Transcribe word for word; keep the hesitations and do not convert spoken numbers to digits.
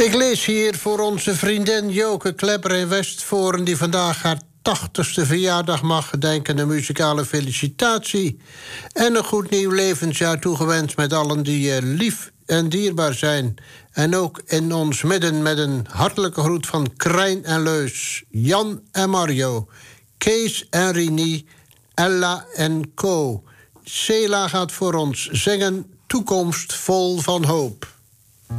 Ik lees hier voor onze vriendin Joke Klepper in Westvoorn, die vandaag haar tachtigste verjaardag mag gedenken, een muzikale felicitatie en een goed nieuw levensjaar toegewenst met allen die je lief en dierbaar zijn. En ook in ons midden met een hartelijke groet van Krijn en Leus, Jan en Mario, Kees en Rini, Ella en Co. Cela gaat voor ons zingen, toekomst vol van hoop.